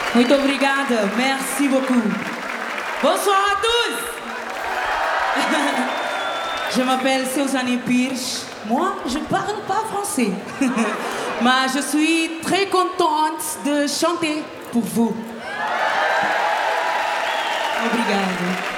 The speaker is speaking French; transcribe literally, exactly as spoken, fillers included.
Muito obrigada, merci beaucoup. Bonsoir à tous. Je m'appelle Suzanne Pirch. Moi, je ne parle pas français. Mais je suis très contente de chanter pour vous. Obrigada.